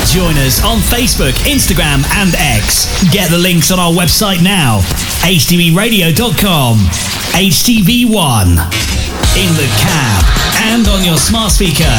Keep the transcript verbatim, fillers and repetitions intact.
Join us on Facebook, Instagram and X. Get the links on our website now, h t v radio dot com. H T V one. In the cab and on your smart speaker.